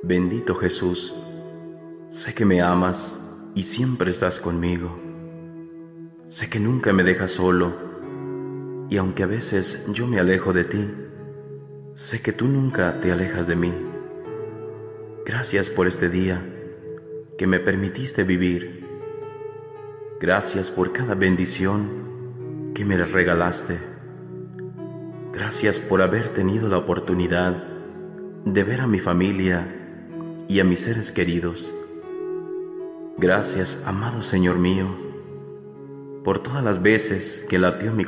Bendito Jesús, sé que me amas y siempre estás conmigo. Sé que nunca me dejas solo, y aunque a veces yo me alejo de ti, sé que tú nunca te alejas de mí. Gracias por este día que me permitiste vivir. Gracias por cada bendición que me regalaste. Gracias por haber tenido la oportunidad de ver a mi familia y a mis seres queridos. Gracias, amado Señor mío, por todas las veces que latió mi